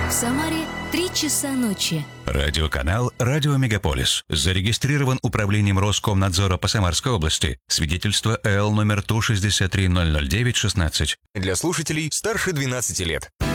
В Самаре 3 часа ночи. Радиоканал «Радио Мегаполис». Зарегистрирован управлением Роскомнадзора по Самарской области. Свидетельство ЭЛ номер 163-009-16. Для слушателей старше 12 лет.